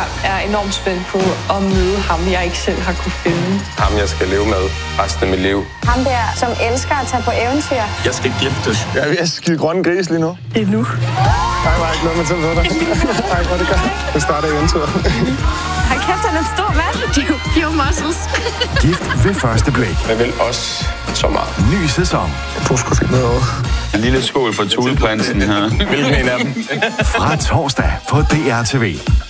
Jeg er enormt spændt på at møde ham, jeg ikke selv har kunne finde. Ham, jeg skal leve med resten af mit liv. Ham der, som elsker at tage på eventyr. Jeg skal giftes. Jeg er ved at skide grønne gris lige nu. Endnu. Nej, var ikke noget med til dig. Nej, hvor det gør. Det starter eventyr. Hold kæft, han er en stor mand. Pure muscles. Gift ved første blik. Jeg vil også så meget. Ny sæson. Jeg tror sgu fint noget over. En lille skål for Thuleprinsen her. Hvilken en af dem? Fra torsdag på DR TV.